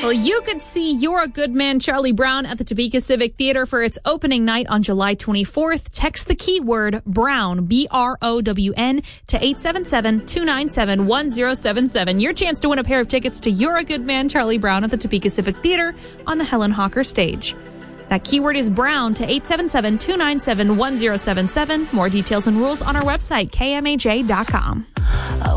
Well, you could see You're a Good Man, Charlie Brown at the Topeka Civic Theater for its opening night on July 24th. Text the keyword Brown, BROWN, to 877-297-1077. Your chance to win a pair of tickets to You're a Good Man, Charlie Brown at the Topeka Civic Theater on the Helen Hawker stage. That keyword is Brown to 877-297-1077. More details and rules on our website, kmaj.com.